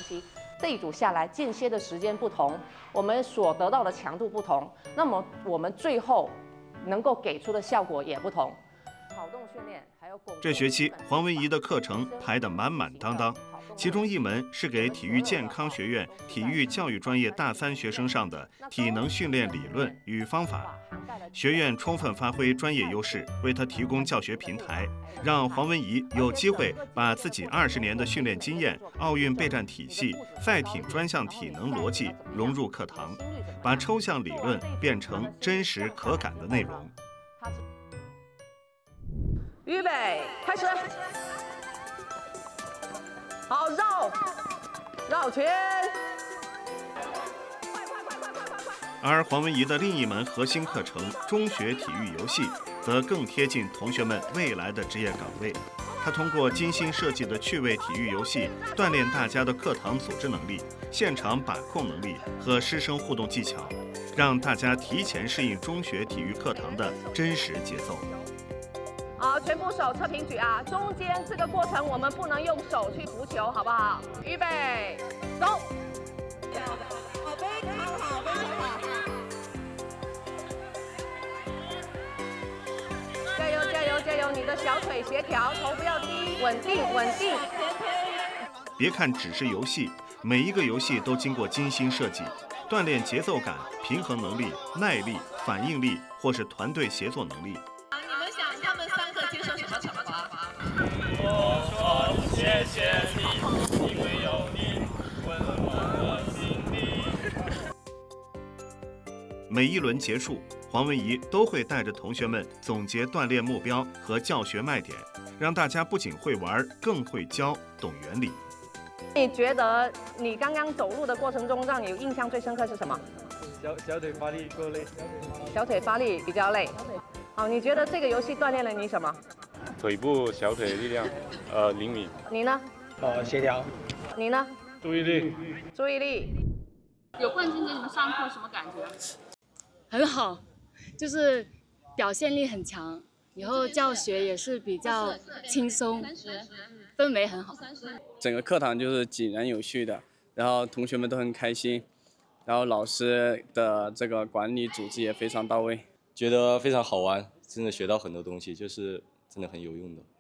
西。这一组下来，间歇的时间不同，我们所得到的强度不同，那么我们最后能够给出的效果也不同。跑动训练还有这学期黄文怡的课程排得满满当当，其中一门是给体育健康学院体育教育专业大3学生上的体能训练理论与方法。学院充分发挥专业优势，为他提供教学平台，让黄文怡有机会把自己20年的训练经验、奥运备战体系、赛艇专项体能逻辑融入课堂，把抽象理论变成真实可感的内容。 预备，开始。好，绕圈。 而黄文怡的另一门核心课程中学体育游戏，则更贴近同学们未来的职业岗位。他通过精心设计的趣味体育游戏，锻炼大家的课堂组织能力、现场把控能力和师生互动技巧，让大家提前适应中学体育课堂的真实节奏。 好，全部手侧平举啊！中间这个过程我们不能用手去扶球，好不好？预备，走！ 好，非常好，非常好！ 加油，加油，加油！你的小腿协调，头不要低，稳定，稳定。 别看只是游戏，每一个游戏都经过精心设计，锻炼节奏感、平衡能力、耐力、反应力或是团队协作能力。 你们想他们3个接受什么惩罚？ 我说谢谢你，因为有你温暖了心里。 每一轮结束，黄文怡都会带着同学们总结锻炼目标和教学卖点，让大家不仅会玩，更会教，懂原理。 你觉得你刚刚走路的过程中，让你印象最深刻是什么？ 小腿发力够累。 小腿发力比较累。好，你觉得这个游戏锻炼了你什么？ 腿部、小腿力量，灵敏。 你呢？ 协调。 你呢？ 注意力。 注意力。 有冠军给你们上课什么感觉？ 很好，就是表现力很强，以后教学也是比较轻松，氛围很好。 整个课堂就是井然有序的，然后同学们都很开心，然后老师的这个管理组织也非常到位， 觉得非常好玩，真的学到很多东西，就是真的很有用的。